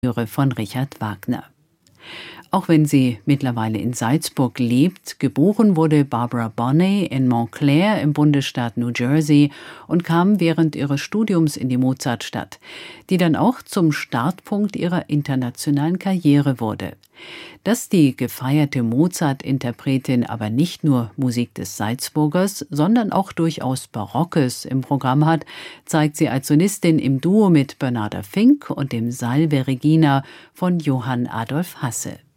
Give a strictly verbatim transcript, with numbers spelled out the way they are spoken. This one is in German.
von Richard Wagner. Auch wenn sie mittlerweile in Salzburg lebt, geboren wurde Barbara Bonney in Montclair im Bundesstaat New Jersey und kam während ihres Studiums in die Mozartstadt, die dann auch zum Startpunkt ihrer internationalen Karriere wurde. Dass die gefeierte Mozart-Interpretin aber nicht nur Musik des Salzburgers, sondern auch durchaus Barockes im Programm hat, zeigt sie als Solistin im Duo mit Bernarda Fink und dem Salve Regina von Johann Adolf Hasse.